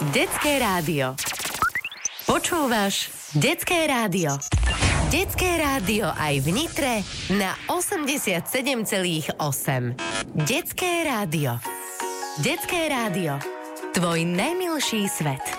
Detské rádio. Počúvaš Detské rádio. Detské rádio aj v Nitre na 87,8. Detské rádio. Detské rádio. Tvoj najmilší svet.